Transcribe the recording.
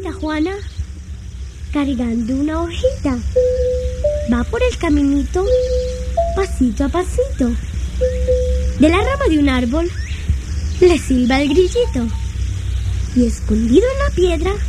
gatita Juana cargando una hojita. Va por el caminito, pasito a pasito. De la rama de un árbol le silba el grillito. Y escondido en la piedra